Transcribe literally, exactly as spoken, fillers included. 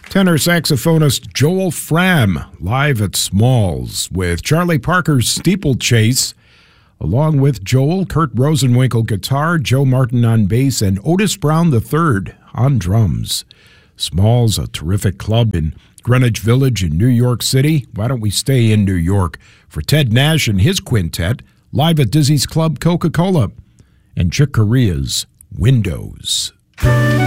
Tenor saxophonist Joel Fram live at Smalls with Charlie Parker's Steeplechase. Along with Joel, Kurt Rosenwinkel guitar, Joe Martin on bass, and Otis Brown the third on drums. Smalls, a terrific club in Greenwich Village in New York City. Why don't we stay in New York for Ted Nash and his quintet, live at Dizzy's Club Coca-Cola, and Chick Corea's Windows.